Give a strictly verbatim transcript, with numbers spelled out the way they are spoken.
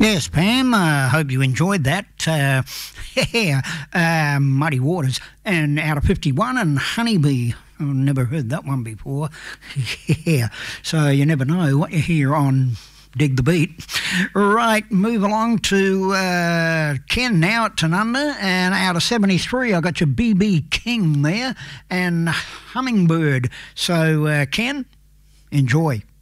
Yes, Pam, I uh, hope you enjoyed that. Uh, yeah, uh, Muddy Waters and Out of fifty-one and Honeybee. I've never heard that one before. Yeah, so you never know what you hear on Dig the Beat. Right, move along to uh, Ken now at Tanunda, and out of seventy-three I got your B B King there and Hummingbird. So, uh, Ken, enjoy.